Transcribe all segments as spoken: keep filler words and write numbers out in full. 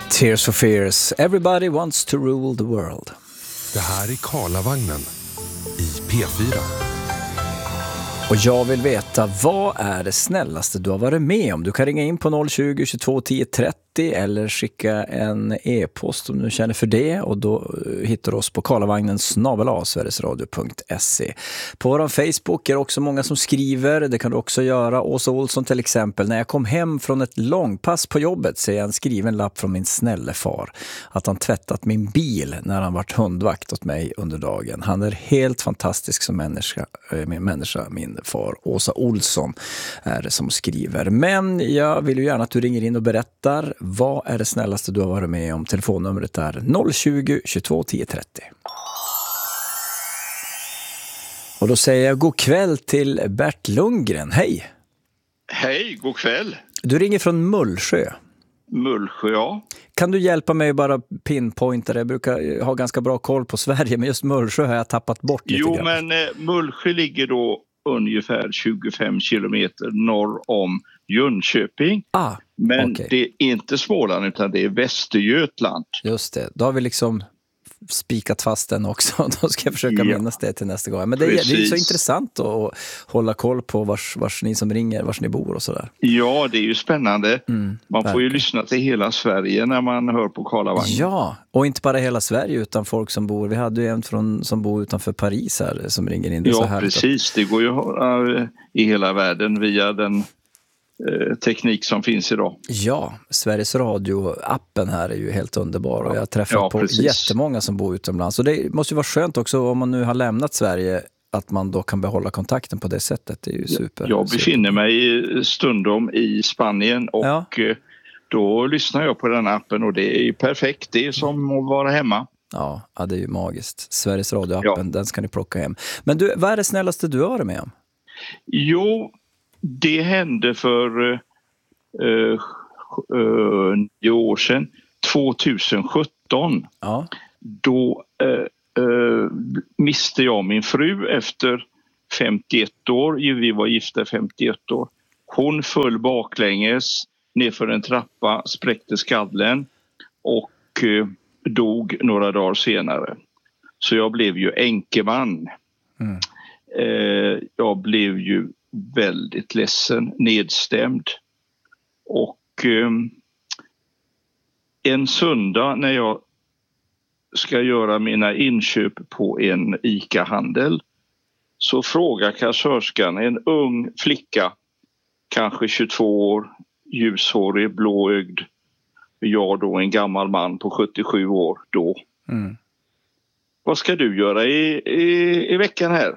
Tears for Fears. Everybody wants to rule the world. Det här är Karlavagnen i P fyra. Och jag vill veta, vad är det snällaste du har varit med om? Du kan ringa in på noll tjugo, tjugotvå, tio trettio eller skicka en e-post om du känner för det. Och då hittar du oss på karlavagnen snabel-a sverigesradio punkt se. På vår Facebook är det också många som skriver. Det kan du också göra. Åsa Olsson till exempel. När jag kom hem från ett långpass på jobbet ser jag en skriven lapp från min snälle far. Att han tvättat min bil när han varit hundvakt åt mig under dagen. Han är helt fantastisk som människa, min människa, min far. Åsa Olsson är det som skriver. Men jag vill ju gärna att du ringer in och berättar. Vad är det snällaste du har varit med om? Telefonnumret är noll tjugo, tjugotvå, tio trettio. Och då säger jag god kväll till Bert Lundgren. Hej! Hej, god kväll. Du ringer från Mullsjö. Mullsjö, ja. Kan du hjälpa mig bara pinpointa det? Jag brukar ha ganska bra koll på Sverige, men just Mullsjö har jag tappat bort lite jo, grann. men eh, Mullsjö ligger då ungefär tjugofem kilometer norr om Jönköping. Ah, men okay. Det är inte Småland utan det är Västergötland. Just det, då har vi liksom spikat fast den också. Då ska jag försöka ja. minnas det till nästa gång. Men det är, det är så intressant att hålla koll på vars, vars ni som ringer, vars ni bor och sådär. Ja, det är ju spännande. Mm, man får verkligen. ju lyssna till hela Sverige när man hör på Karlavagnen. Ja, och inte bara hela Sverige utan folk som bor. Vi hade ju en från, som bor utanför Paris här som ringer in. Det ja, så här precis. Det går ju att höra i hela världen via den eh, teknik som finns idag. Ja, Sveriges Radio-appen här är ju helt underbar. Och jag har träffat ja, på precis. jättemånga som bor utomlands. Och det måste ju vara skönt också om man nu har lämnat Sverige att man då kan behålla kontakten på det sättet. Det är ju super. Jag befinner mig stundom i Spanien och ja. Då lyssnar jag på den appen och det är perfekt. Det är som att vara hemma. Ja, ja det är ju magiskt. Sveriges Radio-appen, ja. Den ska ni plocka hem. Men du, vad är det snällaste du har varit med om? Jo, det hände för uh, uh, nio år sedan, tjugohundrasjutton. Ja. Då uh, uh, miste jag min fru efter femtioett år. Vi var gifta femtioett år. Hon föll baklänges nerför en trappa, spräckte skallen och uh, dog några dagar senare. Så jag blev ju änkeman. Mm. Uh, jag blev ju väldigt ledsen, nedstämd. Och eh, en söndag när jag ska göra mina inköp på en ICA-handel så frågar kassörskan, en ung flicka, kanske tjugotvå år, ljushårig, blåögd. Jag då en gammal man på sjuttiosju år då. Mm. Vad ska du göra i, i, i veckan här?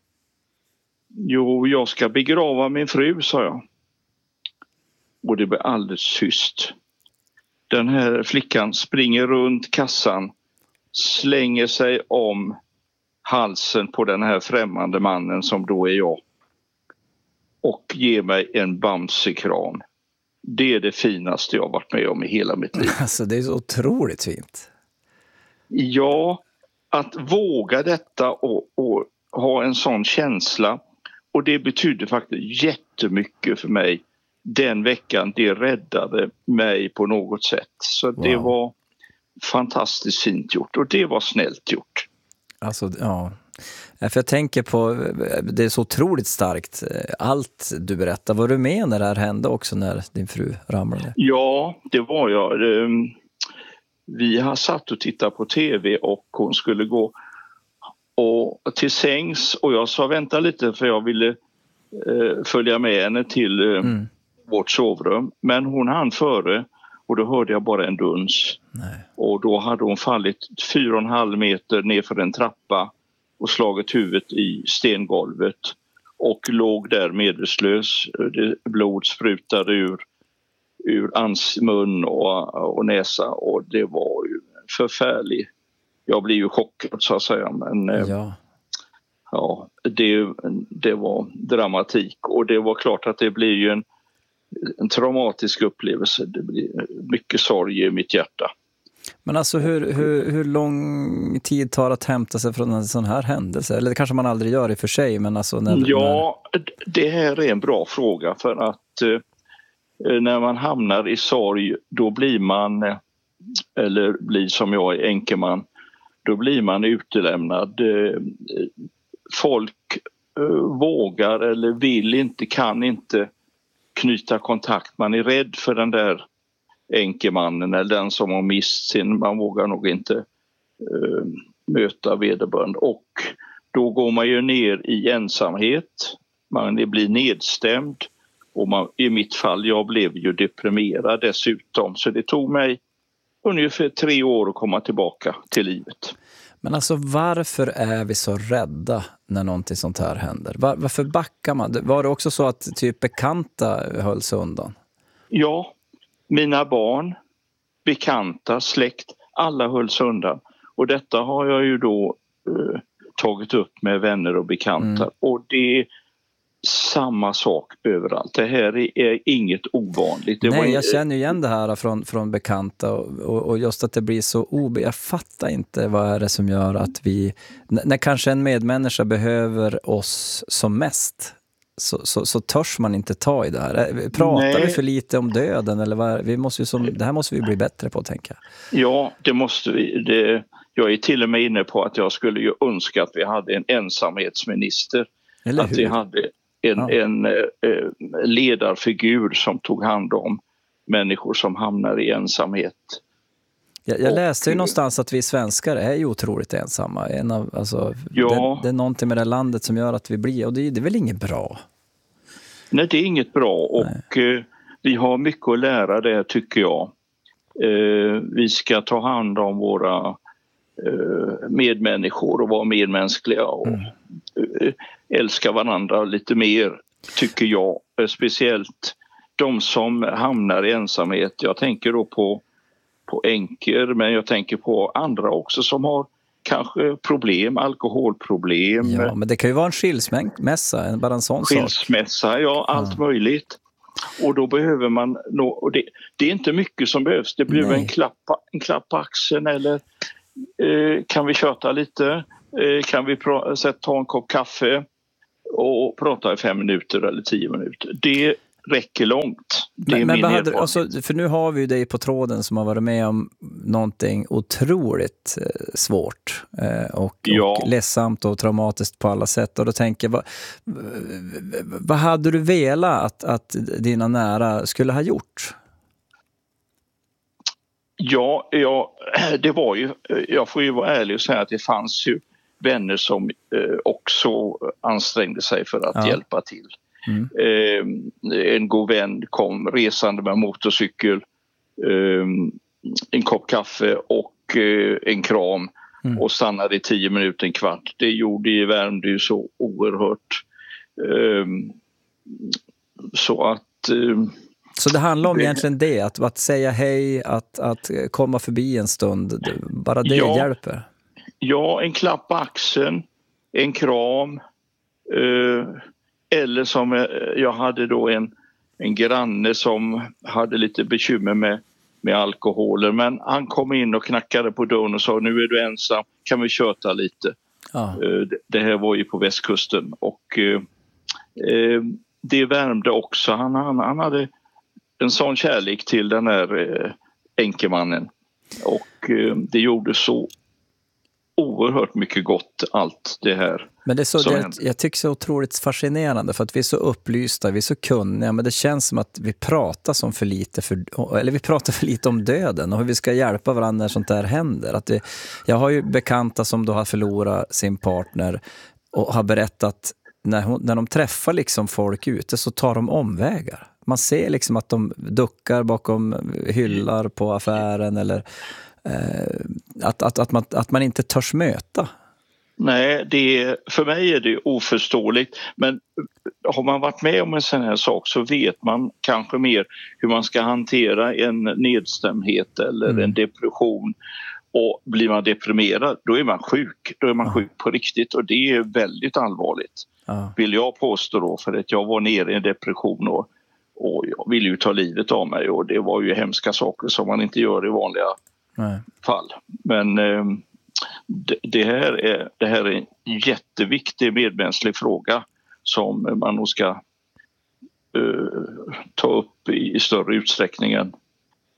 Jo, jag ska begrava min fru, sa jag. Och det blev alldeles tyst. Den här flickan springer runt kassan, slänger sig om halsen på den här främmande mannen som då är jag. Och ger mig en bamsekram. Det är det finaste jag varit med om i hela mitt liv. Alltså det är så otroligt fint. Ja, att våga detta och, och ha en sån känsla. Och det betydde faktiskt jättemycket för mig. Den veckan, det räddade mig på något sätt. Så wow. Det var fantastiskt fint gjort. Och det var snällt gjort. Alltså, ja. För jag tänker på, det är så otroligt starkt. Allt du berättar. Var du med när det här hände också när din fru ramlade? Ja, det var jag. Vi har satt och tittat på tv och hon skulle gå och till sängs och jag sa vänta lite för jag ville eh, följa med henne till eh, mm. vårt sovrum. Men hon hann före och då hörde jag bara en duns. Nej. Och då hade hon fallit fyra och en halv meter ner för en trappa och slagit huvudet i stengolvet och låg där medvetslös. Blod sprutade ur, ur ans, mun och, och näsa och det var ju förfärligt. Jag blev ju chockad så att säga, men ja, ja det, det var dramatik och det var klart att det blir ju en, en traumatisk upplevelse. Det blir mycket sorg i mitt hjärta. Men alltså hur, hur, hur lång tid tar att hämta sig från en sån här händelse? Eller det kanske man aldrig gör i och för sig, men alltså när, ja, när... det här är en bra fråga för att eh, när man hamnar i sorg då blir man eller blir som jag är enkeman, då blir man utelämnad. Folk vågar eller vill inte, kan inte knyta kontakt. Man är rädd för den där enkemannen eller den som har mist sin, man vågar nog inte uh, möta vederbörande. Och då går man ju ner i ensamhet, man blir nedstämd och man, i mitt fall, jag blev ju deprimerad dessutom, så det tog mig ungefär tre år att komma tillbaka till livet. Men alltså varför är vi så rädda när någonting sånt här händer? Var, varför backar man? Var det också så att typ bekanta höll sig undan? Ja, mina barn, bekanta, släkt, alla höll sig undan. Och detta har jag ju då eh, tagit upp med vänner och bekanta. Mm. Och det är samma sak överallt. Det här är, är inget ovanligt. Det Nej, var jag känner igen det här från, från bekanta och, och, och just att det blir så obe... Jag fattar inte vad är det som gör att vi... N- när kanske en medmänniska behöver oss som mest så, så, så törs man inte ta i det här. Pratar Nej. vi för lite om döden? Eller vad? Vi måste ju som, det här måste vi bli bättre på, tänker jag. Ja, det måste vi. Det, jag är till och med inne på att jag skulle ju önska att vi hade en ensamhetsminister. Eller att hur? vi hade en, ja. en eh, ledarfigur som tog hand om människor som hamnar i ensamhet. Jag, jag läste ju någonstans att vi svenskar är ju otroligt ensamma. En av, alltså, ja. det, det är någonting med det landet som gör att vi blir, och det, det är väl inget bra? Nej, det är inget bra och eh, vi har mycket att lära där, tycker jag. Eh, vi ska ta hand om våra eh, medmänniskor och vara medmänskliga och mm. eh, älska varandra lite mer, tycker jag. Eh, speciellt de som hamnar i ensamhet. Jag tänker då på på änkor, men jag tänker på andra också som har kanske problem, alkoholproblem. Ja, men det kan ju vara en skilsmässa, bara en sån skilsmässa, sak. ja, allt ja. möjligt. Och då behöver man, nå, och det, det är inte mycket som behövs. Det behöver en klapp, en klapp på axeln eller eh, kan vi köta lite? Eh, kan vi pra, sätta, ta en kopp kaffe och prata i fem minuter eller tio minuter? Det räcker långt. Det men, är men min hade, erfarenhet. alltså, för nu har vi ju dig på tråden som har varit med om någonting otroligt eh, svårt eh, och, ja. och ledsamt och traumatiskt på alla sätt. Och då tänker jag, vad, vad hade du velat att, att dina nära skulle ha gjort? Ja, ja, det var ju, jag får ju vara ärlig och säga att det fanns ju vänner som eh, också ansträngde sig för att ja. hjälpa till. Mm. Eh, en god vän kom resande med motorcykel, eh, en kopp kaffe och eh, en kram mm. och stannade i tio minuter, en kvart. Det gjorde i värmde ju så oerhört. Eh, så att... Eh, så det handlar om egentligen det, att, att säga hej, att, att komma förbi en stund, bara det ja, hjälper? Ja, en klapp på axeln, en kram, eh, eller som jag hade då en, en granne som hade lite bekymmer med, med alkoholer. Men han kom in och knackade på dörren och sa, nu är du ensam, kan vi köta lite? Ja. Det, det här var ju på västkusten. Och eh, det värmde också. Han, han, han hade en sån kärlek till den här eh, enkemannen. Och eh, det gjorde så oerhört mycket gott, allt det här. Men det är så, det, jag tycker så otroligt fascinerande för att vi är så upplysta, vi är så kunniga, men det känns som att vi pratar som för lite för, eller vi pratar för lite om döden och hur vi ska hjälpa varandra när sånt där händer. Att det, jag har ju bekanta som då har förlorat sin partner och har berättat när, hon, när de träffar liksom folk ute så tar de omvägar. Man ser liksom att de duckar bakom hyllar på affären eller Att, att, att, man, att man inte törs möta. Nej, det är, för mig är det oförståeligt. Men har man varit med om en sån här sak så vet man kanske mer hur man ska hantera en nedstämdhet eller mm. en depression. Och blir man deprimerad, då är man sjuk. Då är man ja. sjuk på riktigt och det är väldigt allvarligt. Ja. Vill jag påstå då, för att jag var nere i en depression och, och jag ville ju ta livet av mig. Och det var ju hemska saker som man inte gör i vanliga Nej. fall. Men eh, det, det, här är, det här är en jätteviktig medmänsklig fråga som man nog ska eh, ta upp i, i större utsträckning än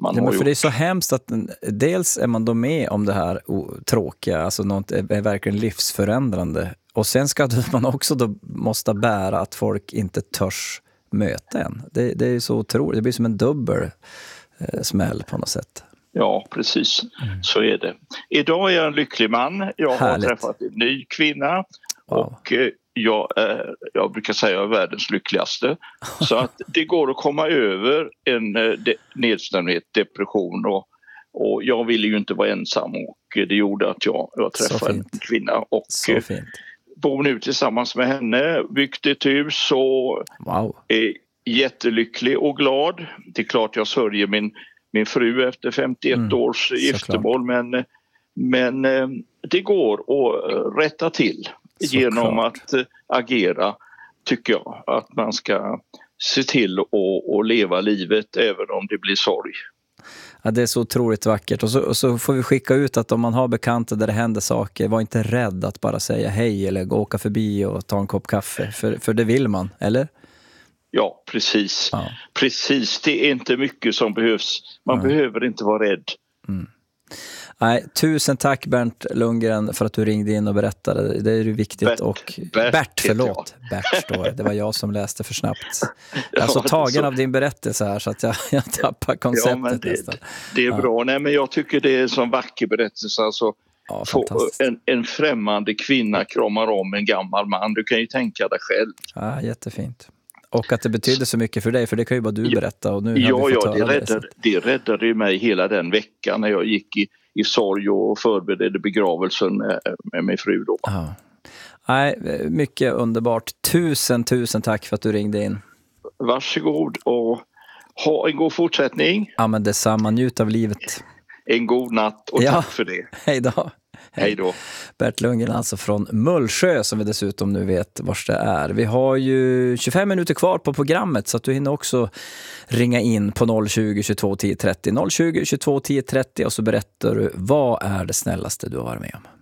man Ja, har men för gjort. det är så hemskt att den- dels är man då med om det här o- tråkiga, alltså något är, är verkligen livsförändrande. Och sen ska man också då måste bära att folk inte törs möta en. Det, det är ju så otroligt, det blir som en dubbel eh, smäll på något sätt. Ja, precis. Så är det. Idag är jag en lycklig man. Jag har Härligt. träffat en ny kvinna. Wow. Och eh, jag, är, jag brukar säga jag är världens lyckligaste. Så att det går att komma över en eh, de, nedstämdhet, depression. Och, och jag ville ju inte vara ensam. Och eh, det gjorde att jag, jag Så träffade en fint. kvinna. Och Så eh, fint. bor nu tillsammans med henne. Byggt ett hus och Wow. är jättelycklig och glad. Det är klart jag sörjer min, min fru efter femtioett Mm, års giftermål, men, men eh, det går att eh, rätta till Såklart. genom att eh, agera, tycker jag. Att man ska se till att och leva livet även om det blir sorg. Ja, det är så otroligt vackert. Och så, och så får vi skicka ut att om man har bekanta där det händer saker, var inte rädd att bara säga hej eller gå åka förbi och ta en kopp kaffe. För, för det vill man, eller? Ja, precis. Ja. Precis, det är inte mycket som behövs. Man Nej. behöver inte vara rädd. Nej, tusen tack Bernt Lundgren för att du ringde in och berättade. Det är ju viktigt. Bert. och Bert Bert, heter förlåt. Bert står det. Det var jag som läste för snabbt. Jag är Ja, så det är tagen så. av din berättelse här så att jag, jag tappar konceptet Ja, men det, nästan. det är Ja. bra. Nej, men jag tycker det är en sån vacker berättelse. Alltså, Ja, få fantastiskt. en, en främmande kvinna kramar om en gammal man. Du kan ju tänka dig själv. Ja, jättefint. Och att det betyder så mycket för dig, för det kan ju bara du berätta. Och nu har Ja, vi fått ja, det höra det. så räddade, det räddade ju mig hela den veckan när jag gick i, i sorg och förberedde begravelsen med, med min fru då. Ja. Nej, mycket underbart. Tusen, tusen tack för att du ringde in. Varsågod och ha en god fortsättning. Ja, men detsamma. Njut av livet. En god natt och Ja. tack för det. Hej då. Hej då. Bert Lundgren alltså från Mullsjö som vi dessutom nu vet var det är. Vi har ju tjugofem minuter kvar på programmet så att du hinner också ringa in på noll tjugo, tjugotvå, tio trettio. noll tjugo, tjugotvå, tio trettio och så berättar du vad är det snällaste du har varit med om.